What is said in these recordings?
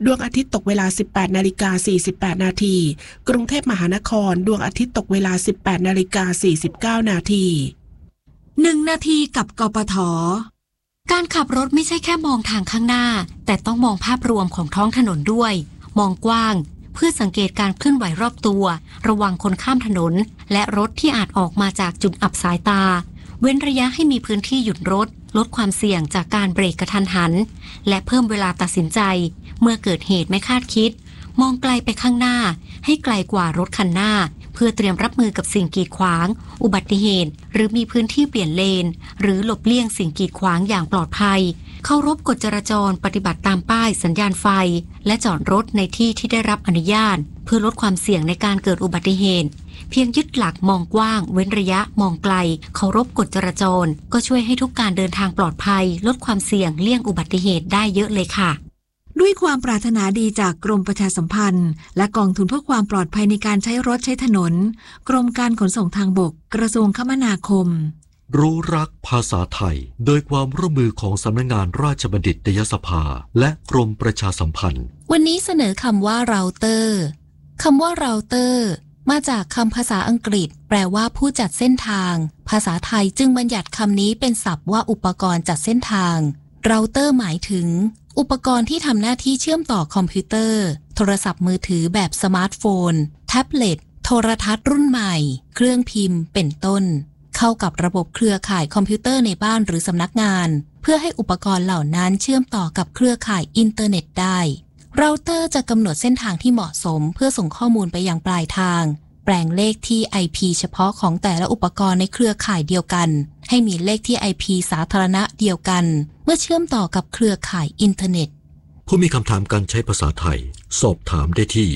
ดวงอาทิตย์ตกเวลา 18:48 นาทีกรุงเทพมหานครดวงอาทิตย์ตกเวลา 18:49 นาที 1 นาทีกับกปท.การขับรถไม่ใช่แค่มองทางข้างหน้าแต่ต้องมองภาพรวมของท้องถนนด้วยมองกว้างเพื่อสังเกตการเคลื่อนไหวรอบตัวระวังคนข้ามถนนและรถที่อาจออกมาจากจุดอับสายตาเว้นระยะให้มีพื้นที่หยุดรถลดความเสี่ยงจากการเบรกกระทันหันและเพิ่มเวลาตัดสินใจเมื่อเกิดเหตุไม่คาดคิดมองไกลไปข้างหน้าให้ไกลกว่ารถคันหน้าเพื่อเตรียมรับมือกับสิ่งกีดขวางอุบัติเหตุหรือมีพื้นที่เปลี่ยนเลนหรือหลบเลี่ยงสิ่งกีดขวางอย่างปลอดภัยเคารพกฎจราจรปฏิบัติตามป้ายสัญญาณไฟและจอดรถในที่ที่ได้รับอนุญาตเพื่อลดความเสี่ยงในการเกิดอุบัติเหตุเพียงยึดหลักมองกว้างเว้นระยะมองไกลเคารพกฎจราจรก็ช่วยให้ทุกการเดินทางปลอดภัยลดความเสี่ยงเลี่ยงอุบัติเหตุได้เยอะเลยค่ะด้วยความปรารถนาดีจากกรมประชาสัมพันธ์และกองทุนเพื่อความปลอดภัยในการใช้รถใช้ถนนกรมการขนส่งทางบกกระทรวงคมนาคมรู้รักภาษาไทยโดยความร่วมมือของสำนักงานราชบัณฑิตยสภาและกรมประชาสัมพันธ์วันนี้เสนอคำว่าเราเตอร์คำว่าเราเตอร์มาจากคำภาษาอังกฤษแปลว่าผู้จัดเส้นทางภาษาไทยจึงบัญญัติคำนี้เป็นศัพท์ว่าอุปกรณ์จัดเส้นทางเราเตอร์หมายถึงอุปกรณ์ที่ทำหน้าที่เชื่อมต่อคอมพิวเตอร์โทรศัพท์มือถือแบบสมาร์ทโฟนแท็บเล็ตโทรทัศน์รุ่นใหม่เครื่องพิมพ์เป็นต้นเข้ากับระบบเครือข่ายคอมพิวเตอร์ในบ้านหรือสำนักงานเพื่อให้อุปกรณ์เหล่านั้นเชื่อมต่อกับเครือข่ายอินเทอร์เน็ตได้เราเตอร์จะกำหนดเส้นทางที่เหมาะสมเพื่อส่งข้อมูลไปยังปลายทางแปลงเลขที่ IP เฉพาะของแต่ละอุปกรณ์ในเครือข่ายเดียวกันให้มีเลขที่ IP สาธารณะเดียวกันเมื่อเชื่อมต่อกับเครือข่ายอินเทอร์เน็ตผู้มีคำถามการใช้ภาษาไทยสอบถามได้ที่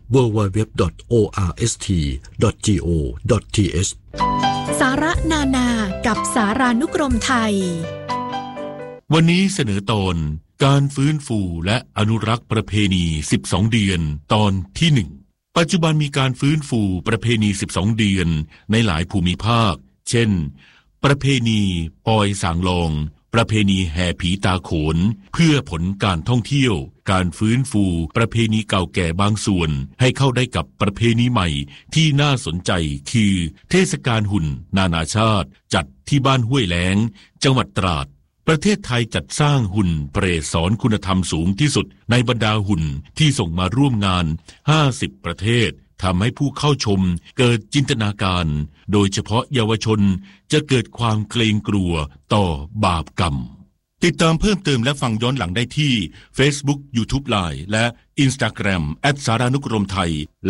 www.orst.go.th สาระนานากับสารานุกรมไทยวันนี้เสนอตอนการฟื้นฟูและอนุรักษ์ประเพณี12เดือนตอนที่1ปัจจุบันมีการฟื้นฟูประเพณี12เดือนในหลายภูมิภาคเช่นประเพณีปอยสางลองประเพณีแห่ผีตาโขนเพื่อผลการท่องเที่ยวการฟื้นฟูประเพณีเก่าแก่บางส่วนให้เข้าได้กับประเพณีใหม่ที่น่าสนใจคือเทศกาลหุ่นนานาชาติจัดที่บ้านห้วยแล้งจังหวัดตราดประเทศไทยจัดสร้างหุ่นเปรตสอนคุณธรรมสูงที่สุดในบรรดาหุ่นที่ส่งมาร่วมงาน50ประเทศทำให้ผู้เข้าชมเกิดจินตนาการโดยเฉพาะเยาวชนจะเกิดความเกรงกลัวต่อบาปกรรมติดตามเพิ่มเติมและฟังย้อนหลังได้ที่ Facebook YouTube Line และ Instagram @saranukromthai และ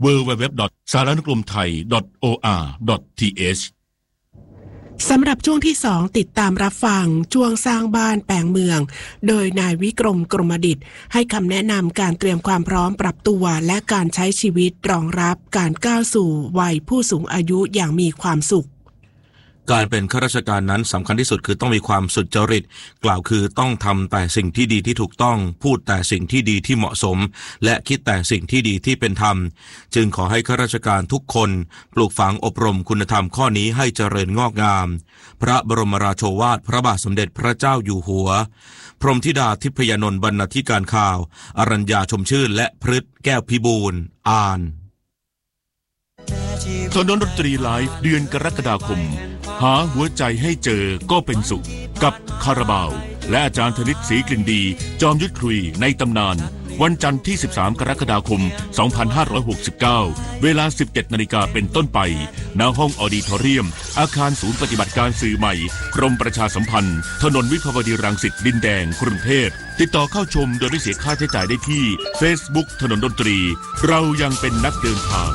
www.saranukromthai.or.th สำหรับช่วงที่2ติดตามรับฟังช่วงสร้างบ้านแปลงเมืองโดยนายวิกรมกรมดิษฐ์ให้คำแนะนำการเตรียมความพร้อมปรับตัวและการใช้ชีวิตรองรับการก้าวสู่วัยผู้สูงอายุอย่างมีความสุขการเป็นข้าราชการนั้นสำคัญที่สุดคือต้องมีความสุจริตกล่าวคือต้องทำแต่สิ่งที่ดีที่ถูกต้องพูดแต่สิ่งที่ดีที่เหมาะสมและคิดแต่สิ่งที่ดีที่เป็นธรรมจึงขอให้ข้าราชการทุกคนปลูกฝังอบรมคุณธรรมข้อนี้ให้เจริญงอกงามพระบรมราโชวาทพระบาทสมเด็จพระเจ้าอยู่หัวพรหมธิดาทิพยนนท์บรรณาธิการข่าวอรัญญาชมชื่นและพฤทธิ์แก้วพิบูลอ่านถนนดนตรีไลฟ์เดือนกรกฎาคมหาหัวใจให้เจอก็เป็นสุขกับคาราบาวและอาจารย์ธนิตศรีกลิ่นดีจอมยุทธคุยในตำนานวันจันทร์ที่13กรกฎาคม2569เวลา 17:00 น.เป็นต้นไปณห้องออดิทอเรียมอาคารศูนย์ปฏิบัติการสื่อใหม่กรมประชาสัมพันธ์ถนนวิภาวดีรังสิตดินแดงกรุงเทพติดต่อเข้าชมโดยไม่เสียค่าใช้จ่ายได้ที่ Facebook ถนนดนตรีเรายังเป็นนักเดินทาง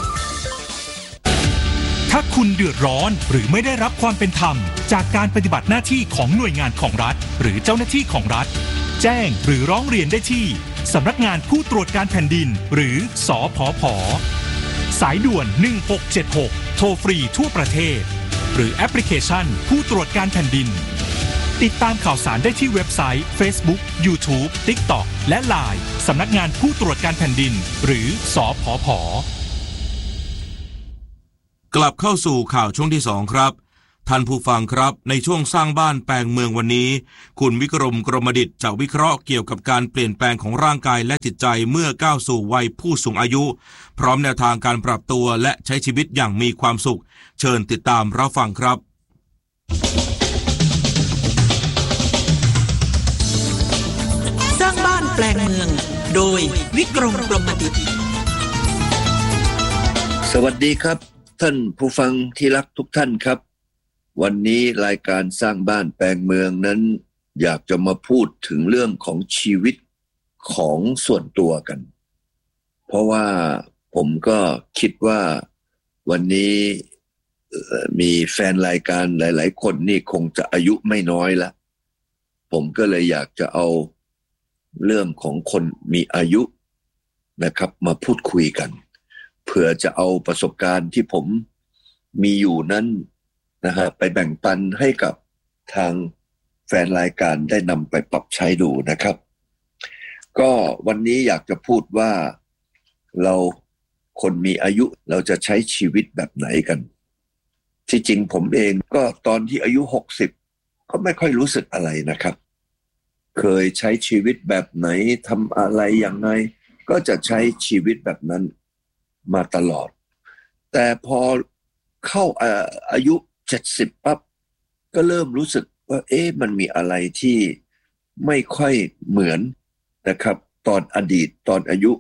ถ้าคุณเดือดร้อนหรือไม่ได้รับความเป็นธรรมจากการปฏิบัติหน้าที่ของหน่วยงานของรัฐหรือเจ้าหน้าที่ของรัฐแจ้งหรือร้องเรียนได้ที่สำนักงานผู้ตรวจการแผ่นดินหรือสผผ.สายด่วน1676โทรฟรีทั่วประเทศหรือแอปพลิเคชันผู้ตรวจการแผ่นดินติดตามข่าวสารได้ที่เว็บไซต์ Facebook YouTube TikTok และ LINE สำนักงานผู้ตรวจการแผ่นดินหรือสผผ. กลับเข้าสู่ข่าวช่วงที่2ครับท่านผู้ฟังครับในช่วงสร้างบ้านแปลงเมืองวันนี้คุณวิกรมกรมดิษฐ์จะวิเคราะห์เกี่ยวกับการเปลี่ยนแปลงของร่างกายและจิตใจเมื่อก้าวสู่วัยผู้สูงอายุพร้อมแนวทางการปรับตัวและใช้ชีวิตอย่างมีความสุขเชิญติดตามรับฟังครับสร้างบ้านแปลงเมืองโดยวิกรมกรมดิษฐ์สวัสดีครับท่านผู้ฟังที่รักทุกท่านครับวันนี้รายการสร้างบ้านแปลงเมืองนั้นอยากจะมาพูดถึงเรื่องของชีวิตของส่วนตัวกันเพราะว่าผมก็คิดว่าวันนี้มีแฟนรายการหลายๆคนนี่คงจะอายุไม่น้อยละผมก็เลยอยากจะเอาเรื่องของคนมีอายุนะครับมาพูดคุยกันเพื่อจะเอาประสบการณ์ที่ผมมีอยู่นั้นนะฮะไปแบ่งปันให้กับทางแฟนรายการได้นำไปปรับใช้ดูนะครับก็วันนี้อยากจะพูดว่าเราคนมีอายุเราจะใช้ชีวิตแบบไหนกันที่จริงผมเองก็ตอนที่อายุ60ก็ไม่ค่อยรู้สึกอะไรนะครับเคยใช้ชีวิตแบบไหนทำอะไรอย่างไรก็จะใช้ชีวิตแบบนั้นมาตลอดแต่พอเข้าอายุ70ปั๊บก็เริ่มรู้สึกว่ามันมีอะไรที่ไม่ค่อยเหมือนนะครับตอนอดีตตอนอายุ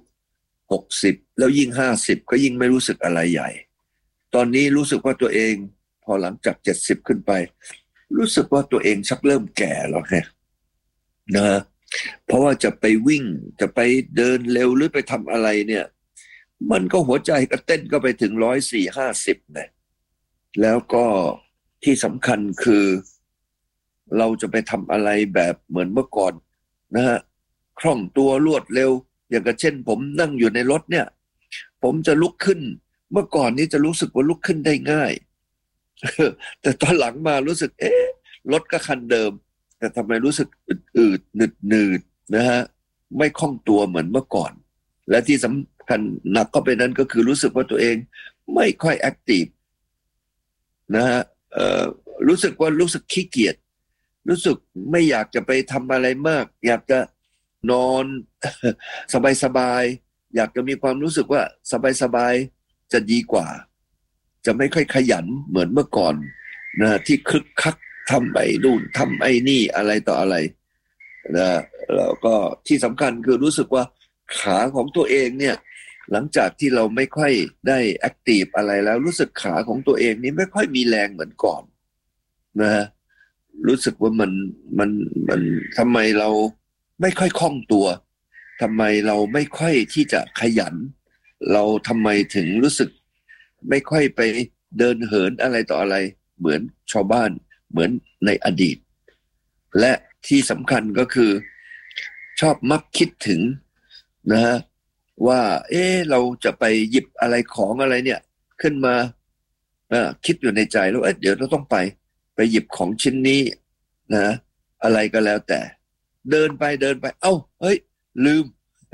60แล้วยิ่ง50ก็ยิ่งไม่รู้สึกอะไรใหญ่ตอนนี้รู้สึกว่าตัวเองพอหลังจาก70ขึ้นไปรู้สึกว่าตัวเองชักเริ่มแก่แล้วนะเพราะว่าจะไปวิ่งจะไปเดินเร็วหรือไปทำอะไรเนี่ยมันก็หัวใจก็เต้นก็ไปถึง140-150นะแล้วก็ที่สำคัญคือเราจะไปทำอะไรแบบเหมือนเมื่อก่อนนะฮะคล่องตัวรวดเร็วอย่างกับเช่นผมนั่งอยู่ในรถเนี่ยผมจะลุกขึ้นเมื่อก่อนนี้จะรู้สึกว่าลุกขึ้นได้ง่ายแต่ตอนหลังมารู้สึกรถก็คันเดิมแต่ทำไมรู้สึกอืดๆหนืดๆนะฮะไม่คล่องตัวเหมือนเมื่อก่อนและที่สำคัญหนักก็ไปนั้นก็คือรู้สึกว่าตัวเองไม่ค่อยแอคทีฟนะฮะรู้สึกขี้เกียจรู้สึกไม่อยากจะไปทำอะไรมากอยากจะนอนสบายๆอยากจะมีความรู้สึกว่าสบายๆจะดีกว่าจะไม่ค่อยขยันเหมือนเมื่อก่อนนะที่คึกคักทำไอ้นู่นทำไอ้นี่อะไรต่ออะไรนะแล้วก็ที่สำคัญคือรู้สึกว่าขาของตัวเองเนี่ยหลังจากที่เราไม่ค่อยได้แอคทีฟอะไรแล้วรู้สึกขาของตัวเองนี่ไม่ค่อยมีแรงเหมือนก่อนนะรู้สึกว่ามันทำไมเราไม่ค่อยคล่องตัวทำไมเราไม่ค่อยที่จะขยันเราทำไมถึงรู้สึกไม่ค่อยไปเดินเหินอะไรต่ออะไรเหมือนชาวบ้านเหมือนในอดีตและที่สำคัญก็คือชอบมักคิดถึงนะฮะว่าเราจะไปหยิบอะไรของอะไรเนี่ยขึ้นมาคิดอยู่ในใจแล้วเดี๋ยวเราต้องไปหยิบของชิ้นนี้นะอะไรก็แล้วแต่เดินไปเฮ้ยลืม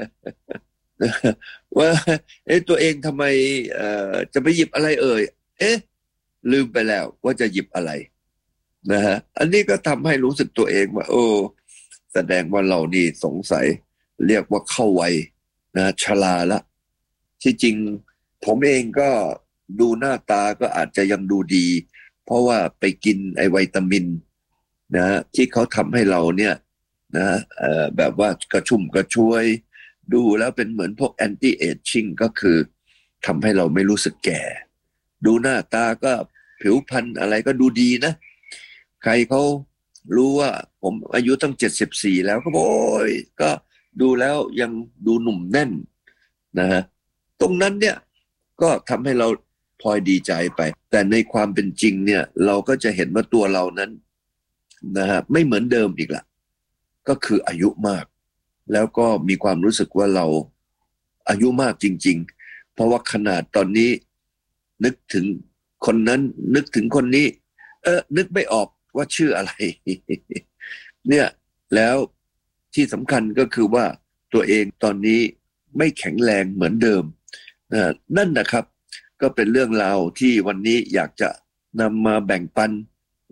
ว่าตัวเองทำไมจะไปหยิบอะไรลืมไปแล้วว่าจะหยิบอะไรนะฮะอันนี้ก็ทำให้รู้สึกตัวเองว่าแสดงว่าเรานี่สงสัยเรียกว่าเข้าวัยนะชราละที่จริงผมเองก็ดูหน้าตาก็อาจจะยังดูดีเพราะว่าไปกินไอวิตามินนะที่เขาทำให้เราเนี่ยนะแบบว่ากระชุ่มกระชวยดูแล้วเป็นเหมือนพวกแอนตี้เอจจิ้งก็คือทำให้เราไม่รู้สึกแก่ดูหน้าตาก็ผิวพรรณอะไรก็ดูดีนะใครเขารู้ว่าผมอายุตั้ง74แล้วก็บอกก็ดูแล้วยังดูหนุ่มแน่นนะฮะตรงนั้นเนี่ยก็ทำให้เราพลอยดีใจไปแต่ในความเป็นจริงเนี่ยเราก็จะเห็นว่าตัวเรานั้นนะฮะไม่เหมือนเดิมอีกละก็คืออายุมากแล้วก็มีความรู้สึกว่าเราอายุมากจริงๆเพราะว่าขนาดตอนนี้นึกถึงคนนั้นนึกถึงคนนี้นึกไม่ออกว่าชื่ออะไร เนี่ยแล้วที่สำคัญก็คือว่าตัวเองตอนนี้ไม่แข็งแรงเหมือนเดิมนั่นนะครับก็เป็นเรื่องราวที่วันนี้อยากจะนำมาแบ่งปัน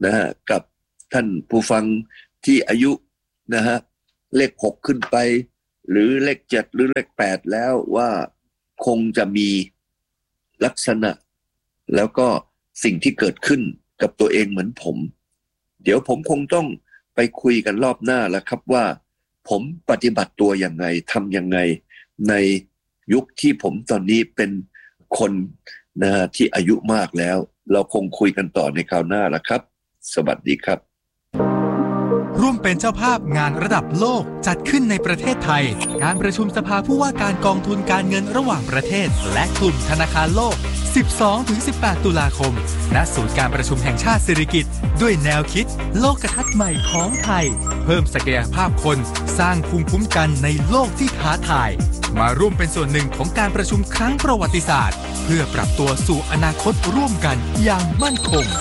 นะฮะกับท่านผู้ฟังที่อายุนะฮะเลข6ขึ้นไปหรือเลข7หรือเลข8แล้วว่าคงจะมีลักษณะแล้วก็สิ่งที่เกิดขึ้นกับตัวเองเหมือนผมเดี๋ยวผมคงต้องไปคุยกันรอบหน้าแล้วครับว่าผมปฏิบัติตัวยังไงทำยังไงในยุคที่ผมตอนนี้เป็นคนนะที่อายุมากแล้วเราคงคุยกันต่อในคราวหน้าแล้วครับสวัสดีครับร่วมเป็นเจ้าภาพงานระดับโลกจัดขึ้นในประเทศไทยการประชุมสภาผู้ว่าการกองทุนการเงินระหว่างประเทศและกลุ่มธนาคารโลก 12-18 ตุลาคมณศูนย์การประชุมแห่งชาติสิริกิติ์ด้วยแนวคิดโลกทัศน์ใหม่ของไทยเพิ่มศักยภาพคนสร้างภูมิคุ้มกันในโลกที่ท้าทายมาร่วมเป็นส่วนหนึ่งของการประชุมครั้งประวัติศาสตร์เพื่อปรับตัวสู่อนาคตร่วมกันอย่างมั่นคง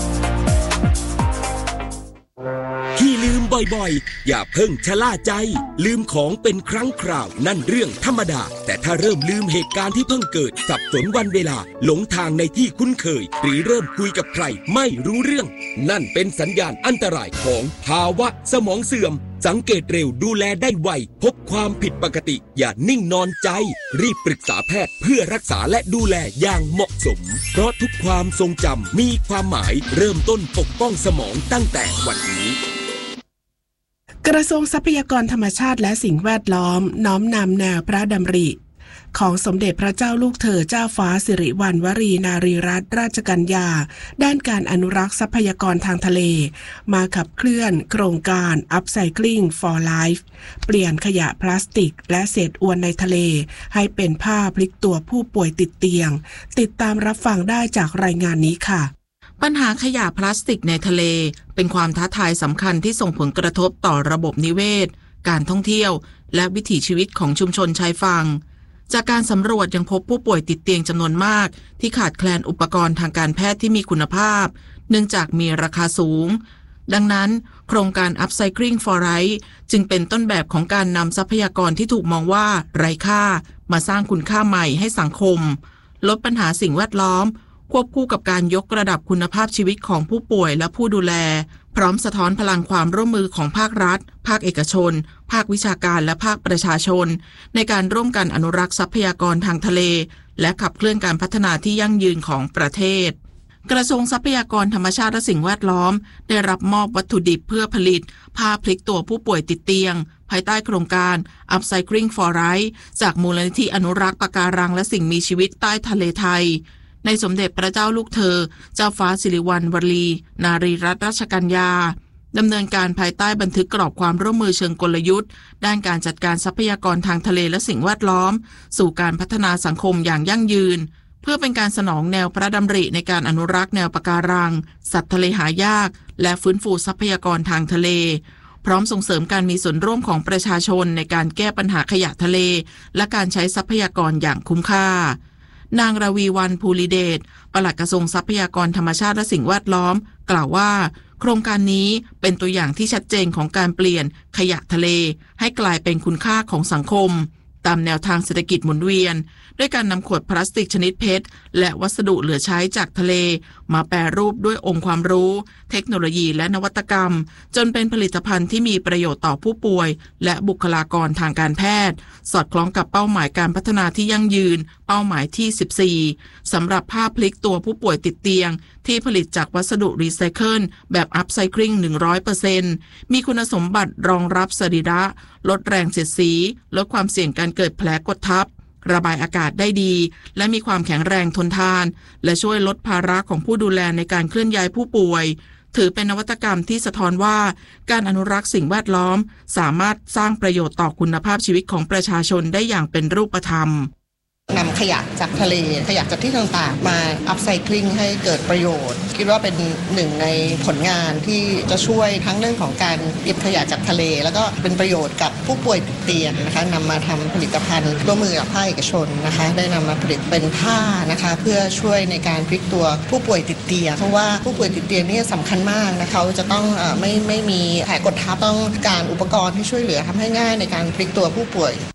ที่ลืมบ่อยๆอย่าเพิ่งชะล่าใจลืมของเป็นครั้งคราวนั่นเรื่องธรรมดาแต่ถ้าเริ่มลืมเหตุการณ์ที่เพิ่งเกิดสับสนวันเวลาหลงทางในที่คุ้นเคยหรือเริ่มคุยกับใครไม่รู้เรื่องนั่นเป็นสัญญาณอันตรายของภาวะสมองเสื่อมสังเกตเร็วดูแลได้ไวพบความผิดปกติอย่านิ่งนอนใจรีบปรึกษาแพทย์เพื่อรักษาและดูแลอย่างเหมาะสมเพราะทุกความทรงจำมีความหมายเริ่มต้นปกป้องสมองตั้งแต่วันนี้กระทรวงทรัพยากรธรรมชาติและสิ่งแวดล้อมน้อมนำแนวพระดำริของสมเด็จพระเจ้าลูกเธอเจ้าฟ้าสิริวัณวรีนารีรัตนราชกัญญาด้านการอนุรักษ์ทรัพยากรทางทะเลมาขับเคลื่อนโครงการ Upcycling for Life เปลี่ยนขยะพลาสติกและเศษอวนในทะเลให้เป็นผ้าพลิกตัวผู้ป่วยติดเตียงติดตามรับฟังได้จากรายงานนี้ค่ะปัญหาขยะพลาสติกในทะเลเป็นความท้าทายสำคัญที่ส่งผลกระทบต่อระบบนิเวศการท่องเที่ยวและวิถีชีวิตของชุมชนชายฝั่งจากการสำรวจยังพบผู้ป่วยติดเตียงจำนวนมากที่ขาดแคลนอุปกรณ์ทางการแพทย์ที่มีคุณภาพเนื่องจากมีราคาสูงดังนั้นโครงการ Upcycling for Life จึงเป็นต้นแบบของการนำทรัพยากรที่ถูกมองว่าไร้ค่ามาสร้างคุณค่าใหม่ให้สังคมลดปัญหาสิ่งแวดล้อมควบคู่กับการยกระดับคุณภาพชีวิตของผู้ป่วยและผู้ดูแลพร้อมสะท้อนพลังความร่วมมือของภาครัฐภาคเอกชนภาควิชาการและภาคประชาชนในการร่วมกันอนุรักษ์ทรัพยากรทางทะเลและขับเคลื่อนการพัฒนาที่ยั่งยืนของประเทศกระทรวงทรัพยากรธรรมชาติและสิ่งแวดล้อมได้รับมอบวัตถุดิบเพื่อผลิตผ้าพลิกตัวผู้ป่วยติดเตียงภายใต้โครงการ Upcycling for Life จากมูลนิธิอนุรักษ์ปะการังและสิ่งมีชีวิตใต้ทะเลไทยในสมเด็จพระเจ้าลูกเธอเจ้าฟ้าสิริวัณวรีนารีรัตนราชกัญญาดำเนินการภายใต้บันทึกกรอบความร่วมมือเชิงกลยุทธ์ด้านการจัดการทรัพยากรทางทะเลและสิ่งแวดล้อมสู่การพัฒนาสังคมอย่างยั่งยืนเพื่อเป็นการสนองแนวพระดำริในการอนุรักษ์แนวปะการังสัตว์ทะเลหายากและฟื้นฟูทรัพยากรทางทะเลพร้อมส่งเสริมการมีส่วนร่วมของประชาชนในการแก้ปัญหาขยะทะเลและการใช้ทรัพยากรอย่างคุ้มค่านางราวีวรรณภูริเดชปลัดกระทรวงทรัพยากรธรรมชาติและสิ่งแวดล้อมกล่าวว่าโครงการนี้เป็นตัวอย่างที่ชัดเจนของการเปลี่ยนขยะทะเลให้กลายเป็นคุณค่าของสังคมตามแนวทางเศรษฐกิจหมุนเวียนด้วยการนำขวดพลาสติกชนิดเพชรและวัสดุเหลือใช้จากทะเลมาแปรรูปด้วยองค์ความรู้เทคโนโลยีและนวัตกรรมจนเป็นผลิตภัณฑ์ที่มีประโยชน์ต่อผู้ป่วยและบุคลากรทางการแพทย์สอดคล้องกับเป้าหมายการพัฒนาที่ยั่งยืนเป้าหมายที่14สำหรับผ้าพลิกตัวผู้ป่วยติดเตียงที่ผลิตจากวัสดุรีไซเคิลแบบ Upcycling 100% มีคุณสมบัติรองรับสรีระลดแรงเสียดสีลดความเสี่ยงการเกิดแผลกดทับระบายอากาศได้ดีและมีความแข็งแรงทนทานและช่วยลดภาระของผู้ดูแลในการเคลื่อนย้ายผู้ป่วยถือเป็นนวัตกรรมที่สะท้อนว่าการอนุรักษ์สิ่งแวดล้อมสามารถสร้างประโยชน์ต่อคุณภาพชีวิตของประชาชนได้อย่างเป็นรูปธรรมนำขยะจากทะเลขยะจากที่ต่างๆมาอัพไซคลิงให้เกิดประโยชน์คิดว่าเป็นหนึ่งในผลงานที่จะช่วยทั้งเรื่องของการเก็บขยะจากทะเลแล้วก็เป็นประโยชน์กับผู้ป่วยติดเตียงนะคะนำมาทำผลิตภัณฑ์ร่วมมือกับภาคเอกชนนะคะได้นำมาผลิตเป็นผ้านะคะเพื่อช่วยในการพลิกตัวผู้ป่วยติดเตียงเพราะว่าผู้ป่วยติดเตียงนี่สำคัญมากนะเขาจะต้องไม่มีแผลกดทับต้องการอุปกรณ์ที่ช่วยเหลือทำให้ง่ายในการพลิกตัวผู้ป่วย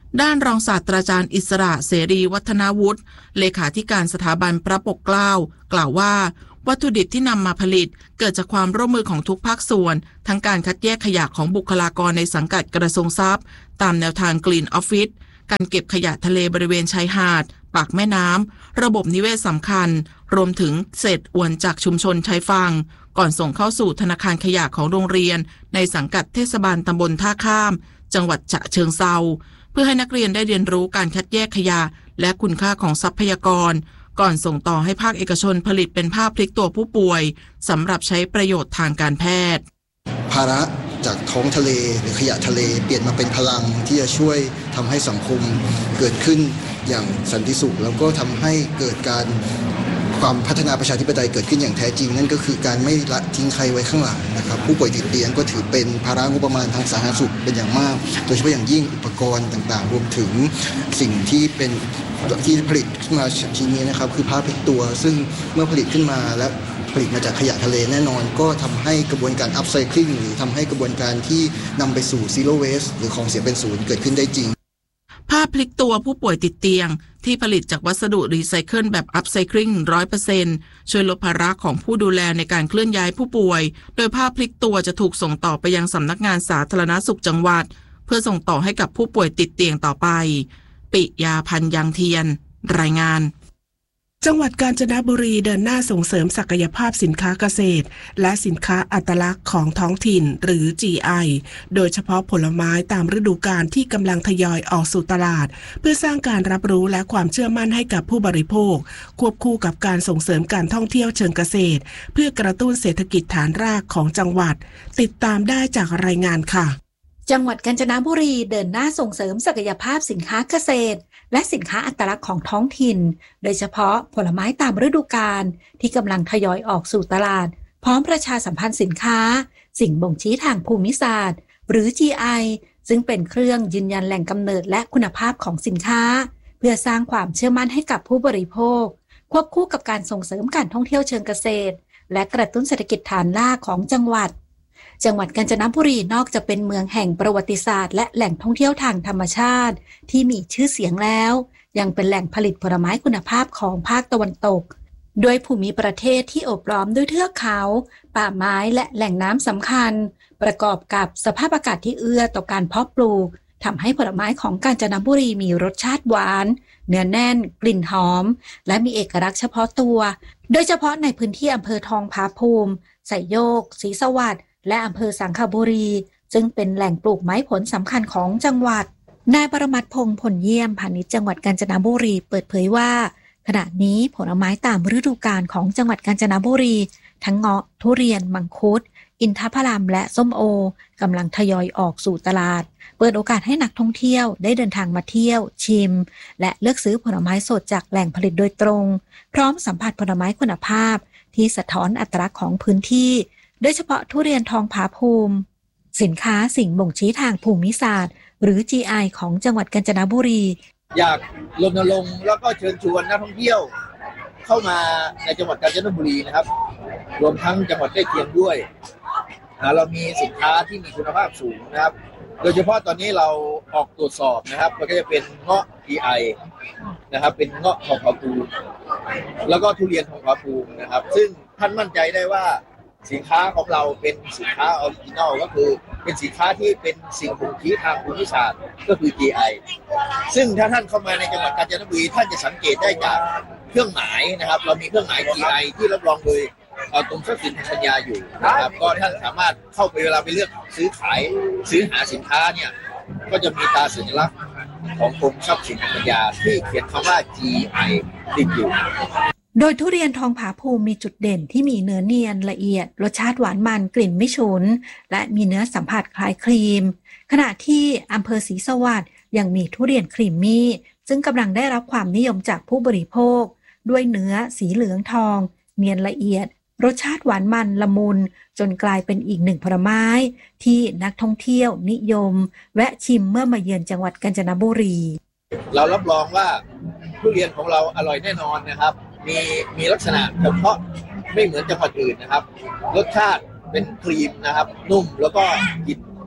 ด้านรองศาสตราจารย์อิสระเสรีวัฒนาวุฒิเลขาธิการสถาบันพระปกเกล้ากล่าวว่าวัตถุดิบที่นำมาผลิตเกิดจากความร่วมมือของทุกภาคส่วนทั้งการคัดแยกขยะของบุคลากรในสังกัดกระทรวงทรัพย์ตามแนวทาง Green Office การเก็บขยะทะเลบริเวณชายหาดปากแม่น้ำระบบนิเวศสำคัญรวมถึงเศษอวนจากชุมชนชายฝั่งก่อนส่งเข้าสู่ธนาคารขยะของโรงเรียนในสังกัดเทศบาลตำบลท่าข้ามจังหวัดฉะเชิงเทราเพื่อให้นักเรียนได้เรียนรู้การคัดแยกขยะและคุณค่าของทรัพยากรก่อนส่งต่อให้ภาคเอกชนผลิตเป็นผ้าพลิกตัวผู้ป่วยสำหรับใช้ประโยชน์ทางการแพทย์ภาระจากท้องทะเลหรือขยะทะเลเปลี่ยนมาเป็นพลังที่จะช่วยทำให้สังคมเกิดขึ้นอย่างสันติสุขแล้วก็ทำให้เกิดการความพัฒนาประชาธิปไตยเกิดขึ้นอย่างแท้จริงนั่นก็คือการไม่ละทิ้งใครไว้ข้างหลังนะครับผู้ป่วยติดเตียงก็ถือเป็นภาระงบประมาณทางสาธารณสุขเป็นอย่างมากโดยเฉพาะอย่างยิ่งอุปกรณ์ต่างๆรวมถึงสิ่งที่เป็นที่ผลิตขึ้นมาทีนี้นะครับคือผ้าพลิกตัวซึ่งเมื่อผลิตขึ้นมาและผลิตมาจากขยะทะเลแน่นอนก็ทำให้กระบวนการ upcycling หรือทำให้กระบวนการที่นำไปสู่ zero waste หรือของเสียเป็นศูนย์เกิดขึ้นได้จริงผ้าพลิกตัวผู้ป่วยติดเตียงที่ผลิตจากวัสดุรีไซเคิลแบบ upcycling 100% ช่วยลดภาระของผู้ดูแลในการเคลื่อนย้ายผู้ป่วยโดยผ้าพลิกตัวจะถูกส่งต่อไปยังสำนักงานสาธารณสุขจังหวัดเพื่อส่งต่อให้กับผู้ป่วยติดเตียงต่อไปปิยาพันธ์ยังเทียนรายงานจังหวัดกาญจนบุรีเดินหน้าส่งเสริมศักยภาพสินค้าเกษตรและสินค้าอัตลักษณ์ของท้องถิ่นหรือ GI โดยเฉพาะผลไม้ตามฤดูกาลที่กำลังทยอยออกสู่ตลาดเพื่อสร้างการรับรู้และความเชื่อมั่นให้กับผู้บริโภคควบคู่กับการส่งเสริมการท่องเที่ยวเชิงเกษตรเพื่อกระตุ้นเศรษฐกิจฐานรากของจังหวัดติดตามได้จากรายงานค่ะจังหวัดกาญจนบุรีเดินหน้าส่งเสริมศักยภาพสินค้าเกษตรและสินค้าอัตลักษณ์ของท้องถิ่นโดยเฉพาะผลไม้ตามฤดูกาลที่กำลังทยอยออกสู่ตลาดพร้อมประชาสัมพันธ์สินค้าสิ่งบ่งชี้ทางภูมิศาสตร์หรือ GI ซึ่งเป็นเครื่องยืนยันแหล่งกำเนิดและคุณภาพของสินค้าเพื่อสร้างความเชื่อมั่นให้กับผู้บริโภคควบคู่กับการส่งเสริมการท่องเที่ยวเชิงเกษตรและกระตุ้นเศรษฐกิจฐานรากของจังหวัดกาญจนบุรีนอกจากเป็นเมืองแห่งประวัติศาสตร์และแหล่งท่องเที่ยวทางธรรมชาติที่มีชื่อเสียงแล้วยังเป็นแหล่งผลิตผลไม้คุณภาพของภาคตะวันตกด้วยภูมิประเทศที่โอบล้อมด้วยเทือกเขาป่าไม้และแหล่งน้ำสำคัญประกอบกับสภาพอากาศที่เอื้อต่อการเพาะปลูกทำให้ผลไม้ของกาญจนบุรีมีรสชาติหวานเนื้อแน่นกลิ่นหอมและมีเอกลักษณ์เฉพาะตัวโดยเฉพาะในพื้นที่อำเภอทองผาภูมิไสยโยกศรีสวัสดิ์และอำเภอสังขบุรีซึ่งเป็นแหล่งปลูกไม้ผลสำคัญของจังหวัดนายปรมัตถ์พงษ์ผลเยี่ยมพาณิชย์จังหวัดกาญจนบุรีเปิดเผยว่าขณะนี้ผลไม้ตามฤดูกาลของจังหวัดกาญจนบุรีทั้งเงาะทุเรียนมังคุดอินทผลัมและส้มโอกำลังทยอยออกสู่ตลาดเปิดโอกาสให้นักท่องเที่ยวได้เดินทางมาเที่ยวชิมและเลือกซื้อผลไม้สดจากแหล่งผลิตโดยตรงพร้อมสัมผัสผลไม้คุณภาพที่สะท้อนอัตลักษณ์ของพื้นที่โดยเฉพาะทุเรียนทองผาภูมิสินค้าสิ่งบ่งชี้ทางภูมิศาสตร์หรือ GI ของจังหวัดกาญจนบุรีอยากรณรงค์แล้วก็เชิญชวนนักท่องเที่ยวเข้ามาในจังหวัดกาญจนบุรีนะครับรวมทั้งจังหวัดใกล้เคียงด้วยเรามีสินค้าที่มีคุณภาพสูงนะครับโดยเฉพาะตอนนี้เราออกตรวจสอบนะครับมันก็จะเป็นเงาะ GI นะครับเป็นเงาะทองผาภูมิแล้วก็ทุเรียนทองผาภูมินะครับซึ่งท่านมั่นใจได้ว่าสินค้าของเราเป็นสินค้าออริจินอลก็คือเป็นสินค้าที่เป็นสิ่งบ่งชี้ทางภูมิศาสตร์ก็คือ GI ซึ่งถ้าท่านเข้ามาในจังหวัดกาญจนบุรีท่านจะสังเกตได้จากเครื่องหมายนะครับเรามีเครื่องหมาย GI ที่รับรองโดยกรมทรัพย์สินทางปัญญาอยู่นะครับก็ท่านสามารถเข้าไปเวลาไปเลือกซื้อหาสินค้าเนี่ยก็จะมีตราสัญลักษณ์ของกรมทรัพย์สินทางปัญญาที่เขียนคำว่า GI ติดอยู่โดยทุเรียนทองผาภูมิมีจุดเด่นที่มีเนื้อเนียนละเอียดรสชาติหวานมันกลิ่นไม่ฉุนและมีเนื้อสัมผัสคล้ายครีมขณะที่อำเภอศรีสวัสดิ์ยังมีทุเรียนครีมมี่ซึ่งกำลังได้รับความนิยมจากผู้บริโภคด้วยเนื้อสีเหลืองทองเนียนละเอียดรสชาติหวานมันละมุนจนกลายเป็นอีกหนึ่งผลไม้ที่นักท่องเที่ยวนิยมแวะชิมเมื่อมาเยือนจังหวัดกาญจนบุรีเรารับรองว่าทุเรียนของเราอร่อยแน่นอนนะครับมีลักษณะเฉพาะไม่เหมือนจังหวัดอื่นนะครับรสชาติเป็นครีมนะครับนุ่มแล้วก็กลิ่น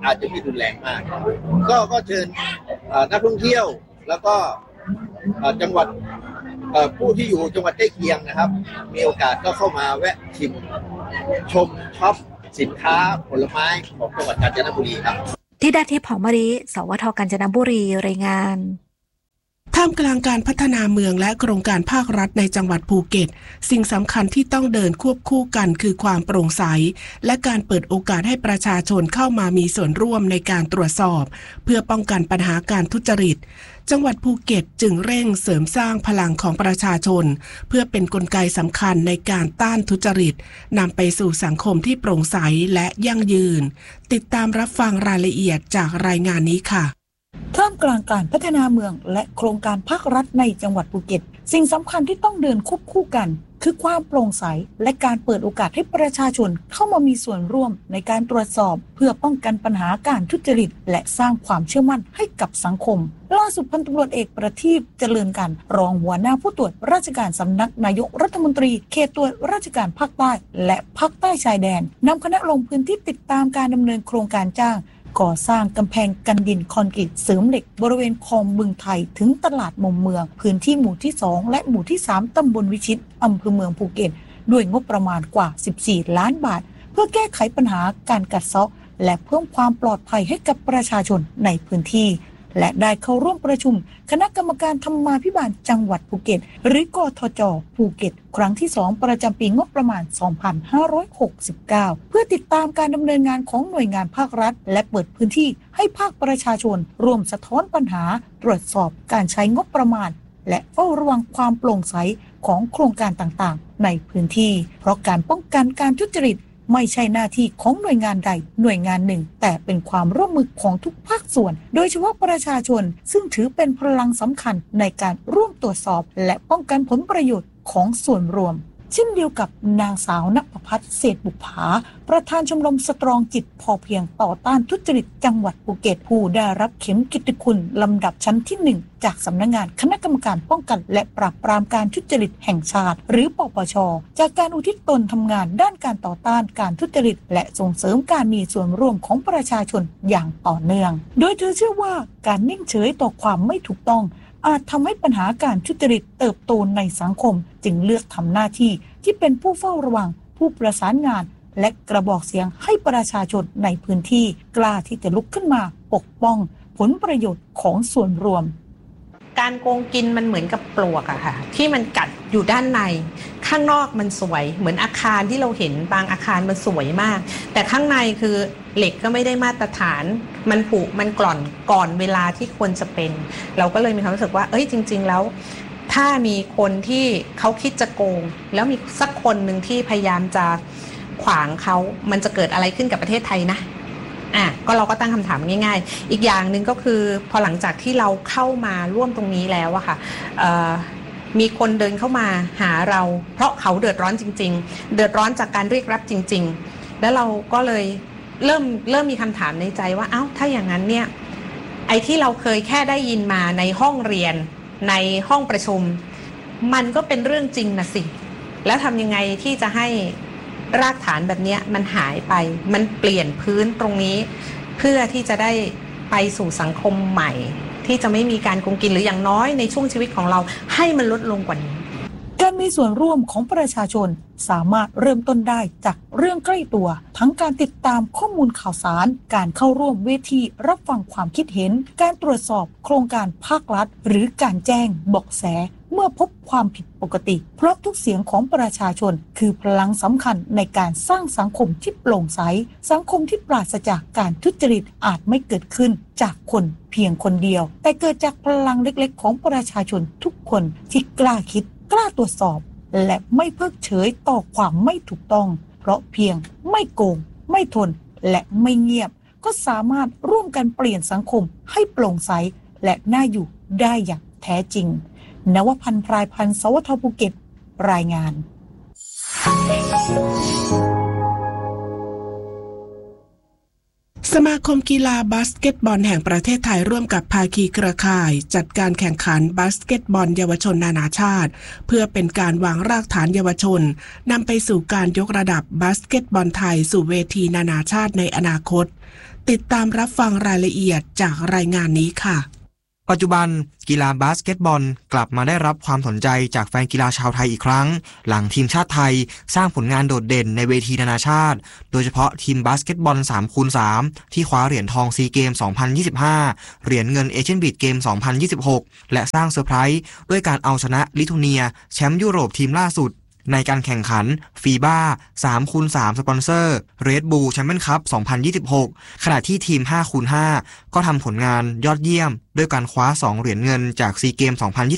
อาจจะไม่รุนแรงมากก็เชิญนักท่องเที่ยวแล้วก็จังหวัดผู้ที่อยู่จังหวัดใกล้เคียงนะครับมีโอกาสก็เข้ามาแวะชิมชมช็อปสินค้าผลไม้ของจังหวัดกาญจนบุรีครับที่ดาทิพย์หอมมะลิสวท.กาญจนบุรีรายงานท่ามกลางการพัฒนาเมืองและโครงการภาครัฐในจังหวัดภูเก็ตสิ่งสำคัญที่ต้องเดินควบคู่กันคือความโปร่งใสและการเปิดโอกาสให้ประชาชนเข้ามามีส่วนร่วมในการตรวจสอบเพื่อป้องกันปัญหาการทุจริตจังหวัดภูเก็ตจึงเร่งเสริมสร้างพลังของประชาชนเพื่อเป็นกลไกสำคัญในการต้านทุจริตนำไปสู่สังคมที่โปร่งใสและยั่งยืนติดตามรับฟังรายละเอียดจากรายงานนี้ค่ะท่ามกลางการพัฒนาเมืองและโครงการภาครัฐในจังหวัดภูเก็ตสิ่งสำคัญที่ต้องเดินควบคู่กันคือความโปร่งใสและการเปิดโอกาสให้ประชาชนเข้ามามีส่วนร่วมในการตรวจสอบเพื่อป้องกันปัญหาการทุจริตและสร้างความเชื่อมั่นให้กับสังคมล่าสุดพันตำรวจเอกประทีปเจริญกันรองหัวหน้าผู้ตรวจราชการสำนักนายกรัฐมนตรีเขตตรวจราชการภาคใต้และภาคใต้ชายแดนนำคณะลงพื้นที่ติดตามการดำเนินโครงการจ้างก่อสร้างกำแพงกันดินคอนกรีตเสริมเหล็กบริเวณคลองบึงไทยถึงตลาดมุมเมืองพื้นที่หมู่ที่2และหมู่ที่3ตำบลวิชิตอำเภอเมืองภูเก็ตด้วยงบประมาณกว่า14ล้านบาทเพื่อแก้ไขปัญหาการกัดเซาะและเพิ่มความปลอดภัยให้กับประชาชนในพื้นที่และได้เข้าร่วมประชุมคณะกรรมการธรรมาภิบาลจังหวัดภูเก็ตหรือกทจ.ภูเก็ตครั้งที่2ประจำปีงบประมาณ 2569 เพื่อติดตามการดำเนินงานของหน่วยงานภาครัฐและเปิดพื้นที่ให้ภาคประชาชนร่วมสะท้อนปัญหาตรวจสอบการใช้งบประมาณและเฝ้าระวังความโปร่งใสของโครงการต่างๆในพื้นที่เพราะการป้องกันการทุจริตไม่ใช่หน้าที่ของหน่วยงานใดหน่วยงานหนึ่งแต่เป็นความร่วมมือของทุกภาคส่วนโดยเฉพาะประชาชนซึ่งถือเป็นพลังสำคัญในการร่วมตรวจสอบและป้องกันผลประโยชน์ของส่วนรวมเช่นเดียวกับนางสาวณภพัฒน์เศรษฐบุภาประธานชมรมสตรองจิตพอเพียงต่อต้านทุจริตจังหวัดภูเก็ตผู้ได้รับเข็มกิตติคุณลำดับชั้นที่1จากสำนักงานคณะกรรมการป้องกันและปราบปรามการทุจริตแห่งชาติหรือปปช.จากการอุทิศตนทำงานด้านการต่อต้านการทุจริตและส่งเสริมการมีส่วนร่วมของประชาชนอย่างต่อเนื่องโดยเธอเชื่อว่าการนิ่งเฉยต่อความไม่ถูกต้องอาจทำให้ปัญหาการทุจริตเติบโตในสังคมจึงเลือกทำหน้าที่ที่เป็นผู้เฝ้าระวังผู้ประสานงานและกระบอกเสียงให้ประชาชนในพื้นที่กล้าที่จะลุกขึ้นมาปกป้องผลประโยชน์ของส่วนรวมการโกงกินมันเหมือนกับปลวกอะค่ะที่มันกัดอยู่ด้านในข้างนอกมันสวยเหมือนอาคารที่เราเห็นบางอาคารมันสวยมากแต่ข้างในคือเหล็กก็ไม่ได้มาตรฐานมันผุมันกร่อนก่อนเวลาที่ควรจะเป็นเราก็เลยมีความรู้สึกว่าจริงๆแล้วถ้ามีคนที่เขาคิดจะโกงแล้วมีสักคนหนึ่งที่พยายามจะขวางเขามันจะเกิดอะไรขึ้นกับประเทศไทยนะก็เราก็ตั้งคำถามง่ายๆอีกอย่างหนึ่งก็คือพอหลังจากที่เราเข้ามาร่วมตรงนี้แล้วอะค่ะมีคนเดินเข้ามาหาเราเพราะเขาเดือดร้อนจริงๆเดือดร้อนจากการเรียกรับจริงๆแล้วเราก็เลยเริ่มมีคำถามในใจว่าถ้าอย่างนั้นเนี่ยไอ้ที่เราเคยแค่ได้ยินมาในห้องเรียนในห้องประชุมมันก็เป็นเรื่องจริงนะสิแล้วทำยังไงที่จะให้รากฐานแบบนี้มันหายไปมันเปลี่ยนพื้นตรงนี้เพื่อที่จะได้ไปสู่สังคมใหม่ที่จะไม่มีการโกงกินหรืออย่างน้อยในช่วงชีวิตของเราให้มันลดลงกว่านี้การมีส่วนร่วมของประชาชนสามารถเริ่มต้นได้จากเรื่องใกล้ตัวทั้งการติดตามข้อมูลข่าวสารการเข้าร่วมเวทีรับฟังความคิดเห็นการตรวจสอบโครงการภาครัฐหรือการแจ้งเบาะแสเมื่อพบความผิดปกติเพราะทุกเสียงของประชาชนคือพลังสำคัญในการสร้างสังคมที่โปร่งใสสังคมที่ปราศจากการทุจริตอาจไม่เกิดขึ้นจากคนเพียงคนเดียวแต่เกิดจากพลังเล็กๆของประชาชนทุกคนที่กล้าคิดกล้าตรวจสอบและไม่เพิกเฉยต่อความไม่ถูกต้องเพราะเพียงไม่โกงไม่ทนและไม่เงียบก็สามารถร่วมกันเปลี่ยนสังคมให้โปร่งใสและน่าอยู่ได้อย่างแท้จริงนวพันธ์พรายพันธ์สวทภูเก็ตรายงานสมาคมกีฬาบาสเกตบอลแห่งประเทศไทยร่วมกับภาคีเครือข่ายจัดการแข่งขันบาสเกตบอลเยาวชนนานาชาติเพื่อเป็นการวางรากฐานเยาวชนนำไปสู่การยกระดับบาสเกตบอลไทยสู่เวทีนานาชาติในอนาคตติดตามรับฟังรายละเอียดจากรายงานนี้ค่ะปัจจุบันกีฬาบาสเกตบอลกลับมาได้รับความสนใจจากแฟนกีฬาชาวไทยอีกครั้งหลังทีมชาติไทยสร้างผลงานโดดเด่นในเวทีนานาชาติโดยเฉพาะทีมบาสเกตบอล 3x3 ที่คว้าเหรียญทองซีเกม 2025 เหรียญเงินเอเชียนบีดเกม 2026 และสร้างเซอร์ไพรส์ด้วยการเอาชนะลิทัวเนียแชมป์ยุโรปทีมล่าสุดในการแข่งขันฟีบ้า 3x3 สปอนเซอร์เรดบูลแชมเปี้ยนคัพ 2026 ขณะที่ทีม 5x5 ก็ทำผลงานยอดเยี่ยมด้วยการคว้า2เหรียญเงินจากซีเกม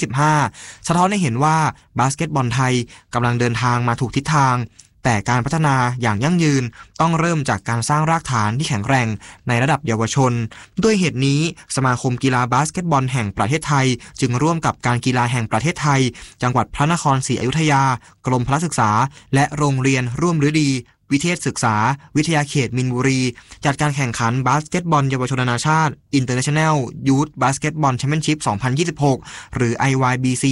2025 สะท้อนให้เห็นว่าบาสเกตบอลไทยกำลังเดินทางมาถูกทิศทางแต่การพัฒนาอย่างยั่งยืนต้องเริ่มจากการสร้างรากฐานที่แข็งแกร่งในระดับเยาวชนด้วยเหตุนี้สมาคมกีฬาบาสเกตบอลแห่งประเทศไทยจึงร่วมกับการกีฬาแห่งประเทศไทยจังหวัดพระนครศรีอยุธยากรมพละศึกษาและโรงเรียนร่วมฤดีวิเทศศึกษาวิทยาเขตมินบุรีจัดการแข่งขันบาสเกตบอลเยาวชนนานาชาติ International Youth Basketball Championship 2026 หรือ IYBC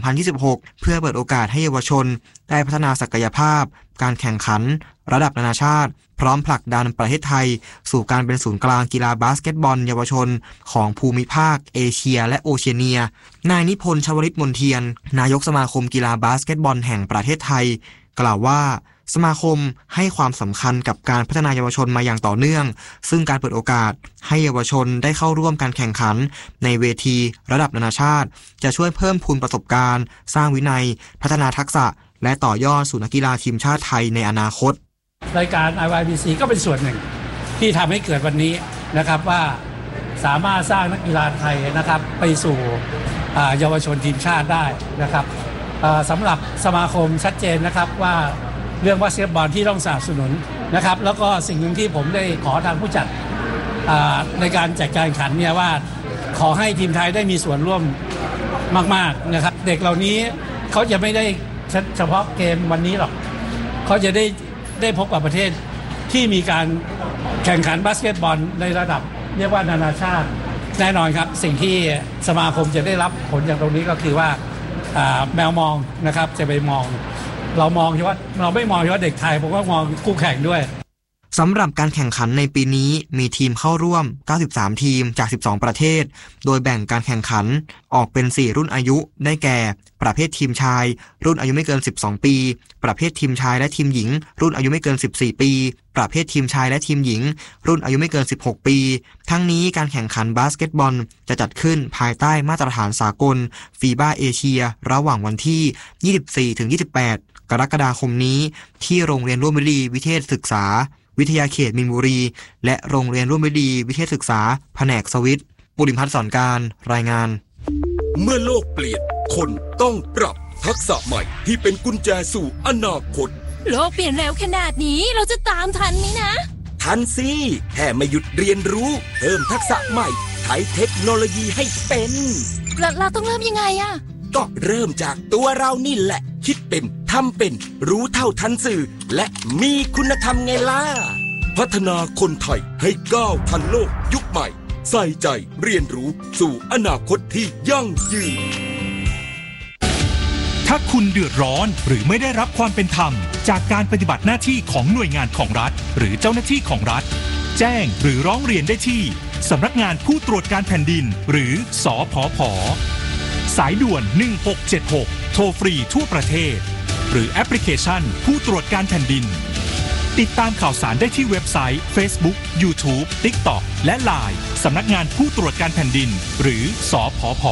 2026 เพื่อเปิดโอกาสให้เยาวชนได้พัฒนาศักยภาพการแข่งขันระดับนานาชาติพร้อมผลักดันประเทศไทยสู่การเป็นศูนย์กลางกีฬาบาสเกตบอลเยาวชนของภูมิภาคเอเชียและโอเชียเนียนายนิพนธ์ชวลิตมนเทียนนายกสมาคมกีฬาบาสเกตบอลแห่งประเทศไทยกล่าวว่าสมาคมให้ความสำคัญกับการพัฒนาเยาวชนมาอย่างต่อเนื่องซึ่งการเปิดโอกาสให้เยาวชนได้เข้าร่วมการแข่งขันในเวทีระดับนานาชาติจะช่วยเพิ่มพูนประสบการณ์สร้างวินัยพัฒนาทักษะและต่อยอดสู่นักกีฬาทีมชาติไทยในอนาคตรายการ IYBC ก็เป็นส่วนหนึ่งที่ทำให้เกิดวันนี้นะครับว่าสามารถสร้างนักกีฬาไทยนะครับไปสู่เยาวชนทีมชาติได้นะครับสำหรับสมาคมชัดเจนนะครับว่าเรื่องบาสเกตบอลที่ต้องสนับสนุนนะครับแล้วก็สิ่งหนึ่งที่ผมได้ขอทางผู้จัดในการจัดการแข่งขันเนี่ยว่าขอให้ทีมไทยได้มีส่วนร่วมมากๆนะครับเด็กเหล่านี้เขาจะไม่ได้เฉพาะเกมวันนี้หรอกเขาจะได้พบกับประเทศที่มีการแข่งขันบาสเกตบอลในระดับเรียกว่านานาชาติแน่นอนครับสิ่งที่สมาคมจะได้รับผลจากตรงนี้ก็คือว่าแมวมองนะครับจะไปมองเรามองเฉพาะเราไม่มองเฉพาะเด็กไทยผมก็มองคู่แข่งด้วยสำหรับการแข่งขันในปีนี้มีทีมเข้าร่วม93ทีมจาก12ประเทศโดยแบ่งการแข่งขันออกเป็น4รุ่นอายุได้แก่ประเภททีมชายรุ่นอายุไม่เกิน12ปีประเภททีมชายและทีมหญิงรุ่นอายุไม่เกิน14ปีประเภททีมชายและทีมหญิงรุ่นอายุไม่เกิน16ปีทั้งนี้การแข่งขันบาสเกตบอลจะจัดขึ้นภายใต้มาตรฐานสากลฟีบ้าเอเชียระหว่างวันที่ 24-28 กรกฎาคมนี้ที่โรงเรียนร่วมฤดีวิเทศศึกษาวิทยาเขตมินบุรีและโรงเรียนร่วมฤดีวิเทศศึกษาแผนกสวิตปุริพัฒน์สอนการรายงานเมื่อโลกเปลี่ยนคนต้องปรับทักษะใหม่ที่เป็นกุญแจสู่อนาคตโลกเปลี่ยนเร็วขนาดนี้เราจะตามทันไหมนะทันสิแค่ไม่หยุดเรียนรู้เพิ่มทักษะใหม่ใช้เทคโนโลยีให้เป็นเราต้องเริ่มยังไงอะก็เริ่มจากตัวเรานี่แหละคิดเป็นทำเป็นรู้เท่าทันสื่อและมีคุณธรรมไงล่ะพัฒนาคนไทยให้ก้าวทันโลกยุคใหม่ใส่ใจเรียนรู้สู่อนาคตที่ยั่งยืนถ้าคุณเดือดร้อนหรือไม่ได้รับความเป็นธรรมจากการปฏิบัติหน้าที่ของหน่วยงานของรัฐหรือเจ้าหน้าที่ของรัฐแจ้งหรือร้องเรียนได้ที่สำนักงานผู้ตรวจการแผ่นดินหรือสผผ.สายด่วน1676โทรฟรีทั่วประเทศหรือแอปพลิเคชันผู้ตรวจการแผ่นดินติดตามข่าวสารได้ที่เว็บไซต์ Facebook YouTube TikTok และ LINE สำนักงานผู้ตรวจการแผ่นดินหรือสผผ.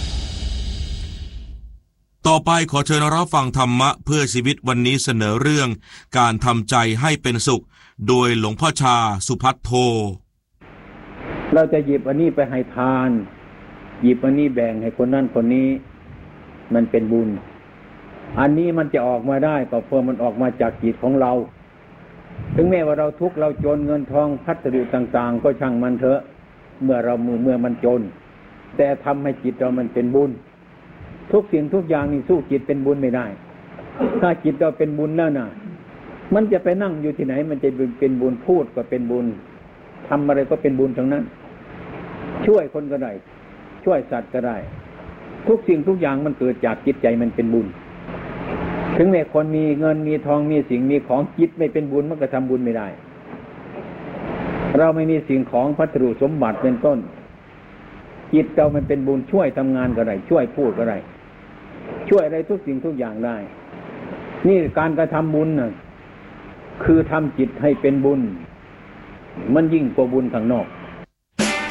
ต่อไปขอเชิญรับฟังธรรมะเพื่อชีวิตวันนี้เสนอเรื่องการทำใจให้เป็นสุขโดยหลวงพ่อชาสุภัทโทเราจะหยิบอันนี้ไปให้ทานหยิบอันนี้แบ่งให้คนนั้นคนนี้มันเป็นบุญอันนี้มันจะออกมาได้ก็เพราะมันออกมาจากจิตของเราถึงแม้ว่าเราทุกข์เราจนเงินทองพัสดุต่างๆก็ช่างมันเถอะเมื่อมันจนแต่ทำให้จิตเรามันเป็นบุญทุกสิ่งทุกอย่างนี่สู้จิตเป็นบุญไม่ได้ถ้าจิตเราเป็นบุญแล้วนะมันจะไปนั่งอยู่ที่ไหนมันจะเป็นบุญพูดก็เป็นบุญทำอะไรก็เป็นบุญทั้งนั้นช่วยคนก็ได้ช่วยสัตว์ก็ได้ทุกสิ่งทุกอย่างมันเกิดจากจิตใจมันเป็นบุญถึงแม้คนมีเงินมีทองมีสิ่งมีของจิตไม่เป็นบุญมันก็ทำบุญไม่ได้เราไม่มีสิ่งของพัสดุสมบัติเป็นต้นจิตเรามันเป็นบุญช่วยทำงานก็ได้ช่วยพูดก็ได้ช่วยอะไรทุกสิ่งทุกอย่างได้นี่การกระทำบุญน่ะคือทำจิตให้เป็นบุญมันยิ่งกว่าบุญข้างนอก